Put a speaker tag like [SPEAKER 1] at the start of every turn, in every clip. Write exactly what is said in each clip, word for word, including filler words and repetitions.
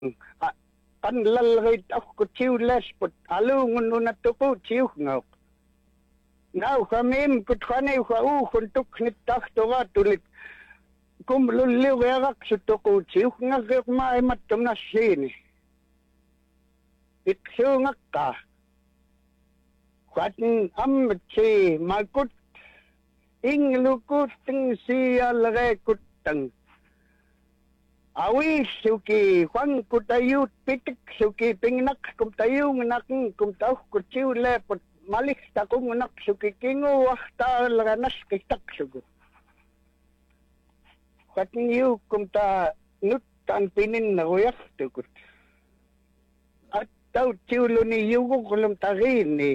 [SPEAKER 1] kan lalgait ako chiu lespot alungun unatuko chiu ngau ngau kamim kutkane uka u kuntuk nittak toga tulik kum lulliu gagak sutuko chiu ngagak maimatum na sini itsu ngakka kwatin amchi makut inglukut ting siya lagay kutang awi suki kwan kutayut pitik suki pingnak kum tayung nak kum tau kuchiu lepot malik ta kum nak suki kingu wakta laganas kitak suku kwatin yu kum ta nut tan pinin na uyak tukut at tau chiulo ni yugo kulum tagini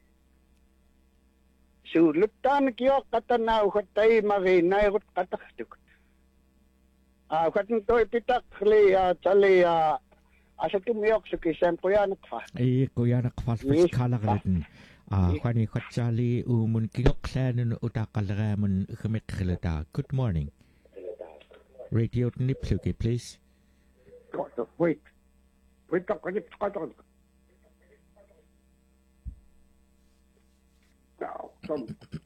[SPEAKER 1] sulutan kiyo katanaw katay marinay rut kataktuk. Ah, kating to ipitak li chali asa tumiyok sa kisem kuya nakfa.
[SPEAKER 2] Eh, kuya nakfa sa kalagalitin. Ah, kwani katsali umun kingok sanon utakalramun kumikilita. Good morning. Radio Nipsuki, please.
[SPEAKER 3] Wait. Wait, talk, wait, talk, talk. Nou, kom.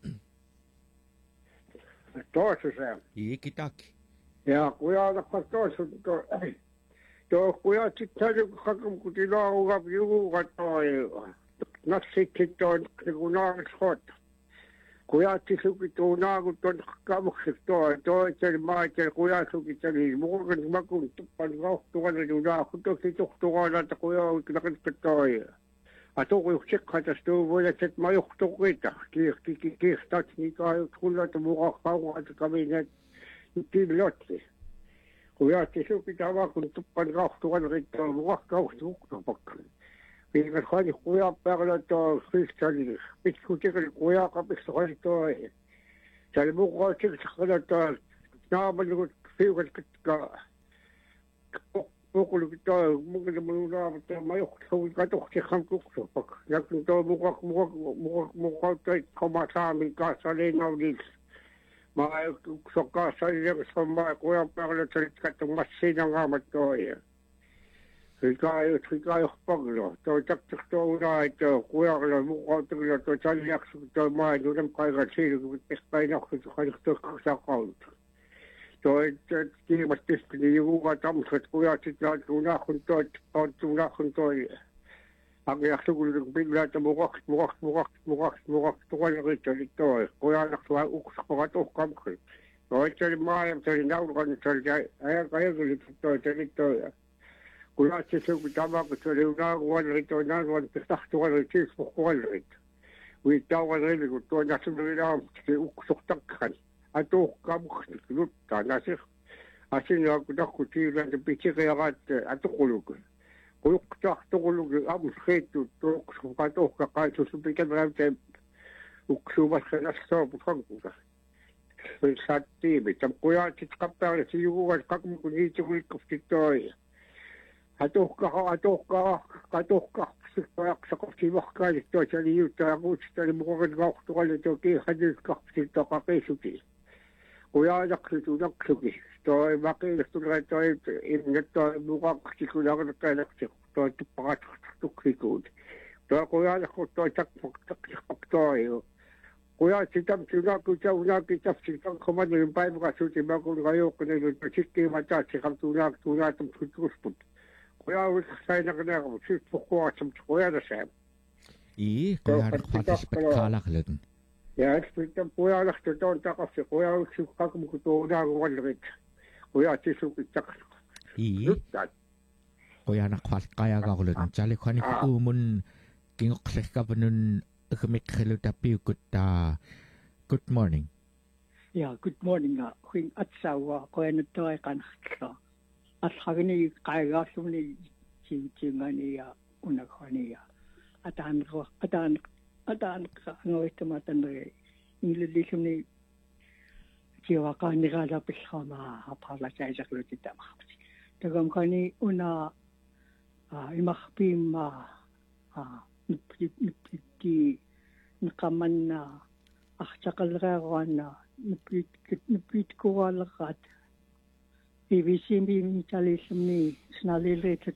[SPEAKER 3] Toisin se.
[SPEAKER 2] Ikitak.
[SPEAKER 3] Ja, kuja takka toisin to. To kuja sitten kakam kutina uga piu katoi. Nassit sitten kun naakot. Kuja tisuki to naagut on kamukset to. To sen maatel kuja suki tani muokan makun tuppan kauhtuan ja naakut to situhtuan että kuja nakit toi. Atoku tsekkatas tuo voi että mä johtuu kuita. Kiihti kiihtat niitä kuulla että mua kauan että kabinet tiilotti. Kun jätti suki tava kun tuppan kauhtuan riittää mua kauhtuu pakkaan. Viimeis haali kuja päällä tuo kristallinen. Pitku tekeli kuja kapista haali toi. Täällä mukaan tsekkatas että naaman kun fiukat kitkaa. Mukuluk to mukul muluna to mayok so ka to che kham ku so pak yak to mukak mukak mukak mukak to koma sa mi ka sa le no dis ma so ka sa le so ma ko ya pa le tre ka to masina nga ma to ya ka yo ka yo pak lo to tak tak to ra to ko ya le mukak to le to cha yak to ma do dem ka ga chi ku pe pa na ku to to sa ka Toi tki mastis ni uga tam sat kuya tita tuna kun toi tuna kun toi. Ang yaksu kun bigla ta mugak mugak mugak mugak mugak tuwa ni toi toi. Kuya nak tuwa uks ko to kam kri. Toi tari mai tari nau kan tari ai ai kai kun toi tari toi. Kuya tsi ku tama ku tari una wan ri toi na wan pistah tuwa ri tsi ko wan ri. Wi tawa ri ku toi na su ri na uks tak kan. Ato kam lut tanasir asin ya kuda kuti la de piche ke agat ato kuluk kuluk ta to kuluk am khetu to ka to ka ka to su pike bra te uksu ba khana sto bu khang ku ka so satti be tam ko ya ti ka pa si yu ga ka ku ni ti ku ku ti to ato ka ato ka ka to ka si ka sa ko ti ba ka to cha li yu ta ku ti ta mo ga ga to ka le to ki hadis ka ti to ka pe su ti Kuya jaksu jaksuki. Toi maki toi toi inget toi muka kiku lang kai laksik. Toi tupakat tuksikuud. Toi kuya jaksu toi tak tak tak toi. Kuya sitam sila kuya una kita sitam kaman yung pai muka suti makul kayo kuna yung sikki mata sikam tuna tuna tum tutusput. Kuya wik say na kana ko sit pukwa sam kuya na sam.
[SPEAKER 2] I kuya nakpatis patkala kalun.
[SPEAKER 3] Ja, sitten puolesta tuon takaisin, kun on yksi kakmukutu naakuvalrit. Kun on tisukit takaisin.
[SPEAKER 2] Ii. Kuya nakwas kaya kakulun. Tsali kwani umun kingoksekapanun kumikhiluta piukutta. Good morning.
[SPEAKER 4] Ja, good morning. Kuin atsawa, kuya natoy kanaksa. At kagani kaya sumni chingani ya unakwani ya. Atan ko, atan Adaan ka ngawit matan re inglilishum ni jiwa ka ni gala pishama hapala sa isa klo tita ma tagam kani una imakhpim ma nipit nipiti nakaman na akhchakal rawan na nipit nipit ko walakat ibisi mi mitalisum ni snalilre